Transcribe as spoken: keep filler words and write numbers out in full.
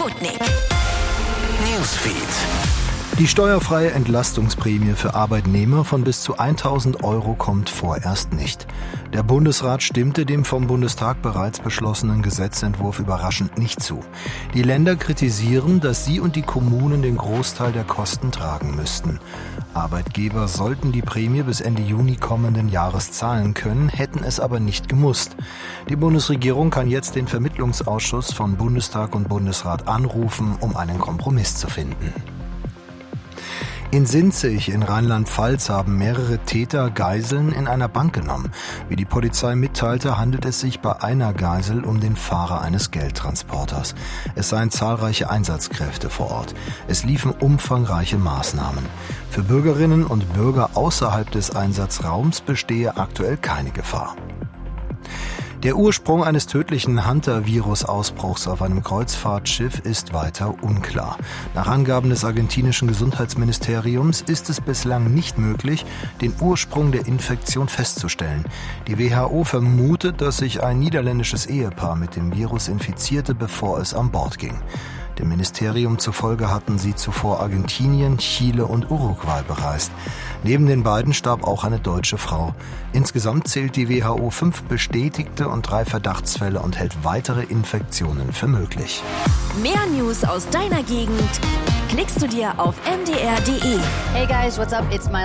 Sputnik Newsfeed. Die steuerfreie Entlastungsprämie für Arbeitnehmer von bis zu tausend Euro kommt vorerst nicht. Der Bundesrat stimmte dem vom Bundestag bereits beschlossenen Gesetzentwurf überraschend nicht zu. Die Länder kritisieren, dass sie und die Kommunen den Großteil der Kosten tragen müssten. Arbeitgeber sollten die Prämie bis Ende Juni kommenden Jahres zahlen können, hätten es aber nicht gemusst. Die Bundesregierung kann jetzt den Vermittlungsausschuss von Bundestag und Bundesrat anrufen, um einen Kompromiss zu finden. In Sinzig in Rheinland-Pfalz haben mehrere Täter Geiseln in einer Bank genommen. Wie die Polizei mitteilte, handelt es sich bei einer Geisel um den Fahrer eines Geldtransporters. Es seien zahlreiche Einsatzkräfte vor Ort. Es liefen umfangreiche Maßnahmen. Für Bürgerinnen und Bürger außerhalb des Einsatzraums bestehe aktuell keine Gefahr. Der Ursprung eines tödlichen Hunter-Virus-Ausbruchs auf einem Kreuzfahrtschiff ist weiter unklar. Nach Angaben des argentinischen Gesundheitsministeriums ist es bislang nicht möglich, den Ursprung der Infektion festzustellen. Die W H O vermutet, dass sich ein niederländisches Ehepaar mit dem Virus infizierte, bevor es an Bord ging. Dem Ministerium zufolge hatten sie zuvor Argentinien, Chile und Uruguay bereist. Neben den beiden starb auch eine deutsche Frau. Insgesamt zählt die W H O fünf bestätigte und drei Verdachtsfälle und hält weitere Infektionen für möglich. Mehr News aus deiner Gegend klickst du dir auf m d r punkt d e. Hey guys, what's up? It's my